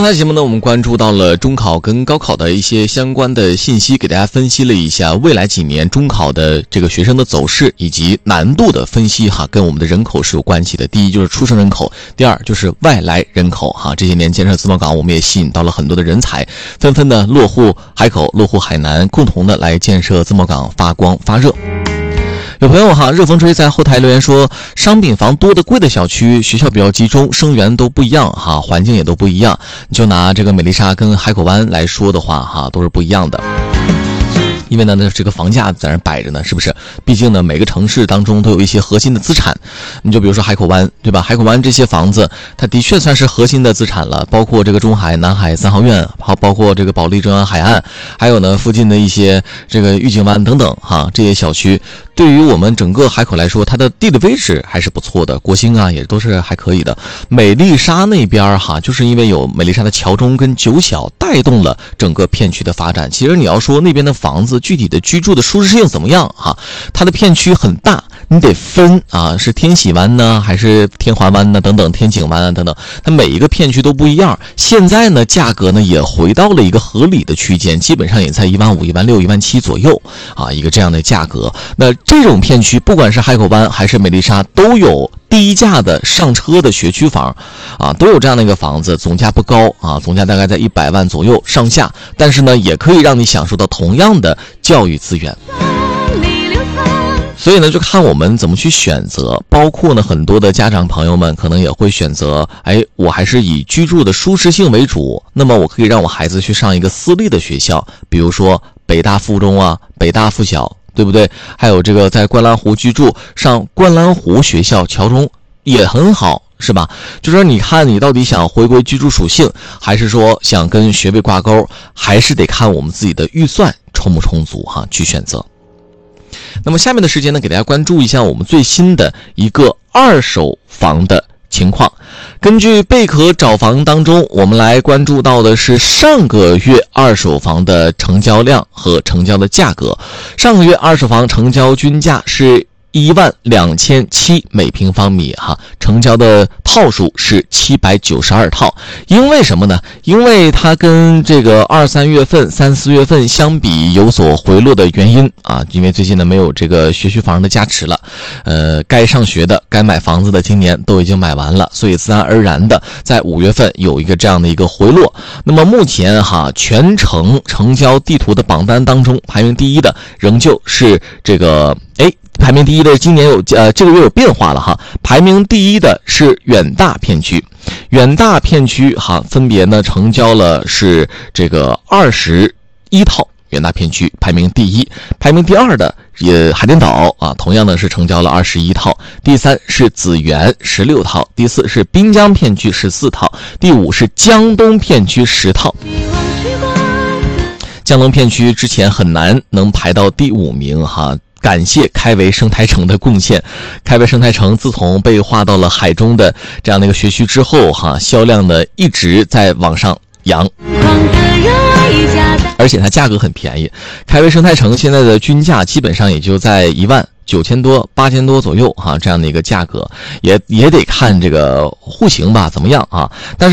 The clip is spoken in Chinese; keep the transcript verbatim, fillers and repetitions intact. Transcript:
才节目呢，我们关注到了中考跟高考的一些相关的信息，给大家分析了一下未来几年中考的这个学生的走势以及难度的分析哈，跟我们的人口是有关系的。第一就是出生人口，第二就是外来人口哈。这些年建设自贸港，我们也吸引到了很多的人才，纷纷的落户海口、落户海南，共同的来建设自贸港发光发热。有朋友哈，热风吹在后台留言说，商品房多的贵的小区，学校比较集中，生源都不一样哈，环境也都不一样。你就拿这个美丽沙跟海口湾来说的话哈，都是不一样的。因为呢，那这个房价在那摆着呢，是不是？毕竟呢，每个城市当中都有一些核心的资产。你就比如说海口湾，对吧？海口湾这些房子，它的确算是核心的资产了，包括这个中海、南海三号院，好，包括这个保利中央海岸，还有呢附近的一些这个御景湾等等哈，这些小区。对于我们整个海口来说，它的地理位置还是不错的，国兴啊也都是还可以的。美丽沙那边哈，就是因为有美丽沙的桥中跟九小带动了整个片区的发展。其实你要说那边的房子具体的居住的舒适性怎么样哈，它的片区很大，你得分啊，是天喜湾呢还是天环湾呢等等，天景湾啊等等，它每一个片区都不一样。现在呢价格呢也回到了一个合理的区间，基本上也在一万五、一万六、一万七左右啊，一个这样的价格。那这种片区不管是海口湾还是美丽沙，都有低价的上车的学区房啊，都有这样的一个房子，总价不高啊，总价大概在一百万左右上下，但是呢也可以让你享受到同样的教育资源。所以呢就看我们怎么去选择，包括呢很多的家长朋友们可能也会选择，哎，我还是以居住的舒适性为主，那么我可以让我孩子去上一个私立的学校，比如说北大附中啊，北大附小，对不对？还有这个在观澜湖居住，上观澜湖学校桥中也很好，是吧？就是说你看你到底想回归居住属性，还是说想跟学位挂钩，还是得看我们自己的预算充不充足哈，去选择。那么下面的时间呢，给大家关注一下我们最新的一个二手房的情况。根据贝壳找房当中，我们来关注到的是上个月二手房的成交量和成交的价格。上个月二手房成交均价是一万两千七每平方米哈，成交的套数是七百九十二套。因为什么呢？因为它跟这个二三月份、三四月份相比有所回落的原因啊，因为最近呢没有这个学区房的加持了，呃，该上学的、该买房子的今年都已经买完了，所以自然而然的在五月份有一个这样的一个回落。那么目前哈，全城成交地图的榜单当中，排名第一的仍旧是这个哎。排名第一的今年有呃这个月有变化了哈，排名第一的是远大片区，远大片区哈分别呢成交了是这个二十一套，远大片区排名第一，排名第二的也海淀岛啊，同样呢是成交了二十一套，第三是紫园十六套，第四是滨江片区十四套，第五是江东片区十套。江东片区之前很难能排到第五名哈。感谢开维生态城的贡献，开维生态城自从被划到了海中的这样的一个学区之后哈，销量呢一直在往上扬，而且它价格很便宜。开维生态城现在的均价基本上也就在一万九千多、八千多左右哈，这样的一个价格，也也得看这个户型吧怎么样啊。但是